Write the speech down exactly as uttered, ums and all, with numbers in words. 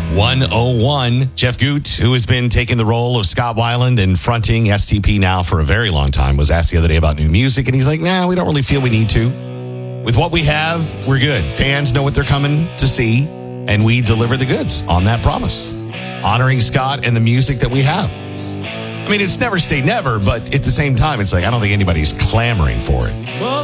one oh one. Jeff Goot, who has been taking the role of Scott Weiland and fronting S T P now for a very long time, was asked the other day about new music, and he's like, nah, we don't really feel we need to. With what we have, we're good. Fans know what they're coming to see, and we deliver the goods on that promise, honoring Scott and the music that we have. I mean, it's never say never, but at the same time, it's like, I don't think anybody's clamoring for it.